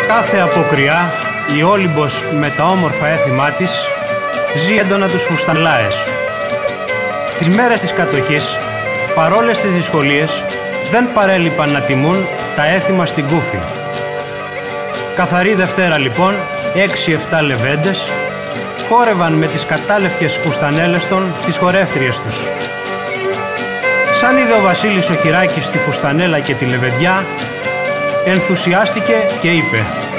κάθε αποκριά η Όλυμπος με τα όμορφα έθιμά της ζει έντονα τους φουστανλάες. Τις μέρες της κατοχής, παρόλες τις δυσκολίες, δεν παρέλειπαν να τιμούν τα έθιμα στην Κούφη. Καθαρή Δευτέρα λοιπόν, 6-7 λεβέντες χόρευαν με τις κατάλευκες φουστανέλες των τις χορεύτριες τους. Σαν είδε ο Βασίλης ο Χειράκης τη φουστανέλα και τη λεβεντιά, ενθουσιάστηκε και είπε: